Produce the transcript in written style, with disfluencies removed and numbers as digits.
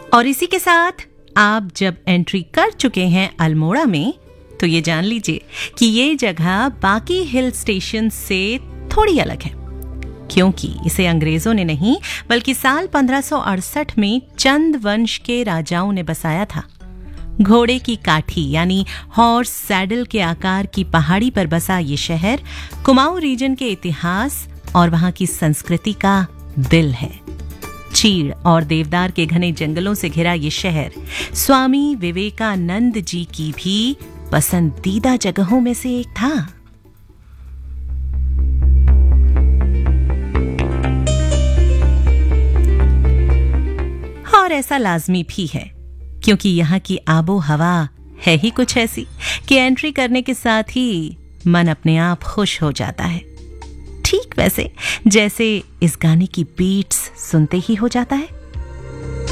और इसी के साथ आप जब एंट्री कर चुके हैं अल्मोड़ा में, तो ये जान लीजिए कि ये जगह बाकी हिल स्टेशन से थोड़ी अलग है, क्योंकि इसे अंग्रेजों ने नहीं बल्कि साल 1568 में चंद वंश के राजाओं ने बसाया था। घोड़े की काठी यानी हॉर्स सैडल के आकार की पहाड़ी पर बसा ये शहर कुमाऊं रीजन के इतिहास और वहां की संस्कृति का दिल है। चीड़ और देवदार के घने जंगलों से घिरा ये शहर स्वामी विवेकानंद जी की भी पसंदीदा जगहों में से एक था। और ऐसा लाजमी भी है, क्योंकि यहाँ की आबो हवा है ही कुछ ऐसी कि एंट्री करने के साथ ही मन अपने आप खुश हो जाता है। ठीक वैसे जैसे इस गाने की बीट्स सुनते ही हो जाता है।